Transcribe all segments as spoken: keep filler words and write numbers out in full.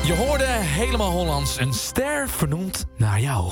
Je hoorde helemaal Hollands, een ster vernoemd naar jou.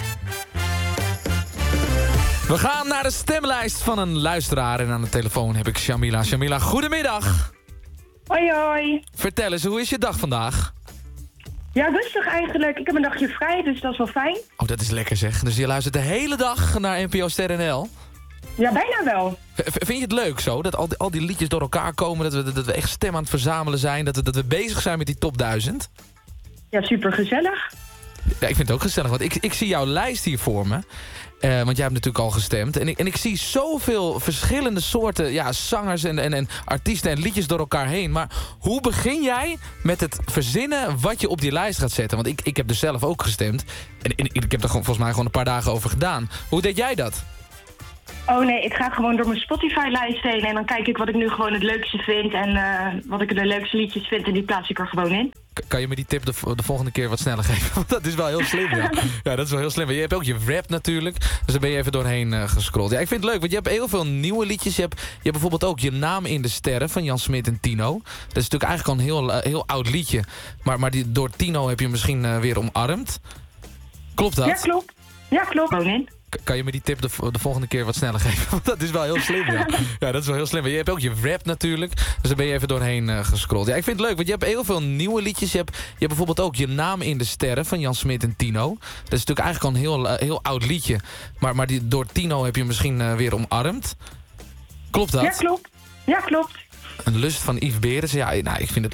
We gaan naar de stemlijst van een luisteraar en aan de telefoon heb ik Shamila. Shamila, goedemiddag. Hoi hoi. Vertel eens, hoe is je dag vandaag? Ja, rustig eigenlijk. Ik heb een dagje vrij, dus dat is wel fijn. Oh, dat is lekker zeg. Dus je luistert de hele dag naar N P O Ster N L? Ja, bijna wel. V- vind je het leuk zo, dat al die, al die liedjes door elkaar komen, dat we, dat we echt stem aan het verzamelen zijn, dat we, dat we bezig zijn met die top duizend? Ja, super gezellig. Ja, ik vind het ook gezellig, want ik, ik zie jouw lijst hier voor me. Uh, want jij hebt natuurlijk al gestemd. En ik, en ik zie zoveel verschillende soorten ja, zangers en, en, en artiesten en liedjes door elkaar heen. Maar hoe begin jij met het verzinnen wat je op die lijst gaat zetten? Want ik, ik heb dus zelf ook gestemd. En, en ik heb er gewoon, volgens mij gewoon een paar dagen over gedaan. Hoe deed jij dat? Oh nee, ik ga gewoon door mijn Spotify-lijst heen en dan kijk ik wat ik nu gewoon het leukste vind en uh, wat ik de leukste liedjes vind en die plaats ik er gewoon in. K- kan je me die tip de, de volgende keer wat sneller geven? Want dat is wel heel slim, ja. Ja, dat is wel heel slim. Je hebt ook je rap natuurlijk, dus daar ben je even doorheen uh, gescrolld. Ja, ik vind het leuk, want je hebt heel veel nieuwe liedjes. Je hebt, je hebt bijvoorbeeld ook Je Naam in de Sterren van Jan Smit en Tino. Dat is natuurlijk eigenlijk al een heel, uh, heel oud liedje. Maar, maar die, door Tino heb je hem misschien uh, weer omarmd. Klopt dat? Ja, klopt. Ja, klopt. Gewoon in. Kan je me die tip de, de volgende keer wat sneller geven? Want dat is wel heel slim, ja. Ja, dat is wel heel slim. Je hebt ook je rap natuurlijk, dus daar ben je even doorheen uh, gescrolld. Ja, ik vind het leuk, want je hebt heel veel nieuwe liedjes. Je hebt, je hebt bijvoorbeeld ook Je Naam in de Sterren van Jan Smit en Tino. Dat is natuurlijk eigenlijk al een heel, uh, heel oud liedje. Maar, maar die, door Tino heb je hem misschien uh, weer omarmd. Klopt dat? Ja, klopt. Ja, klopt. Een lust van Yves Berens. Ja, nou, ik vind het